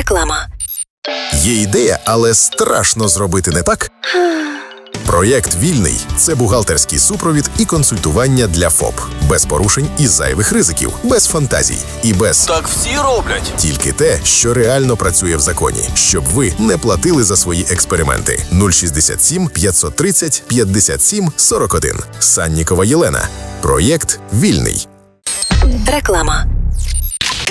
Реклама. Є ідея, але страшно зробити не так? Проєкт «Вільний» – це бухгалтерський супровід і консультування для ФОП. Без порушень і зайвих ризиків, без фантазій і без Так всі роблять. тільки те, що реально працює в законі, щоб ви не платили за свої експерименти. 067 530 57 41. Саннікова Єлена. Проєкт «Вільний». Реклама.